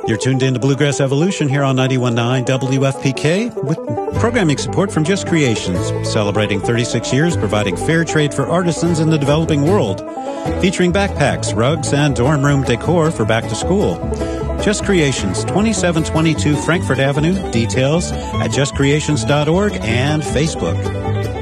You're tuned in to Bluegrass Evolution here on 91.9 WFPK with programming support from Just Creations, celebrating 36 years providing fair trade for artisans in the developing world, featuring backpacks, rugs, and dorm room decor for back to school. Just Creations, 2722 Frankfurt Avenue. Details at justcreations.org and Facebook.